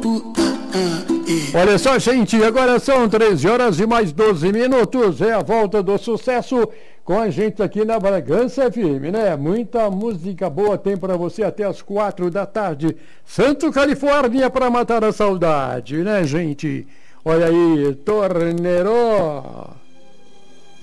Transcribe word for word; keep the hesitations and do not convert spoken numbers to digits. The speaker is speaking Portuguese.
Olha só, gente, agora são treze horas e mais doze minutos. É a volta do sucesso com a gente aqui na Bragança F M, né? Muita música boa tem para você até as quatro da tarde. Santo Califórnia para matar a saudade, né, gente? Olha aí, Torneró.